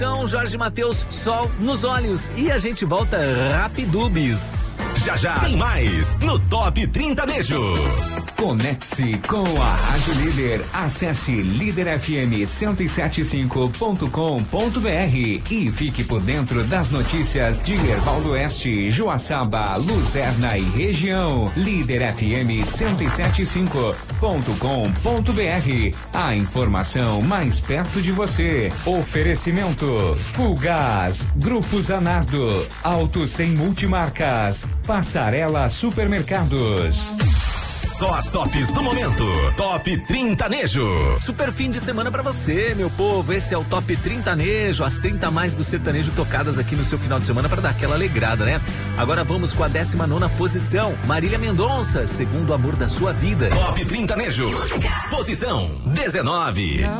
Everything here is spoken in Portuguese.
Então, Jorge Mateus, sol nos olhos. E a gente volta rapidubis. Já tem mais no Top 30 Nejo. Conecte-se com a Rádio Líder. Acesse liderfm1075.com.br e fique por dentro das notícias de Erval do Oeste, Joaçaba, Luzerna e região. liderfm1075.com.br. A informação mais perto de você. Oferecimento Fulgaz, Grupo Zanardo, Auto Sem Multimarcas, Passarela Supermercados. Só as tops do momento. Top 30 Nejo. Super fim de semana pra você, meu povo. Esse é o Top 30 Nejo, as 30 mais do sertanejo tocadas aqui no seu final de semana pra dar aquela alegrada, né? Agora vamos com a 19ª posição. Marília Mendonça, Segundo Amor da Sua Vida. Top 30 Nejo. Posição 19.